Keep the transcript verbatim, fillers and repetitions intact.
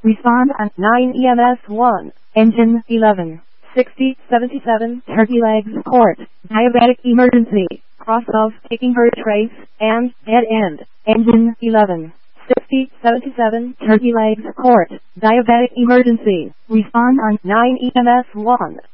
Respond on nine E M S one. Engine eleven. sixty seventy-seven Turkey Legs Court. Diabetic emergency. Cross of taking her trace and dead end. Engine eleven. sixty seventy-seven Turkey Legs Court. Diabetic emergency. Respond on nine E M S one.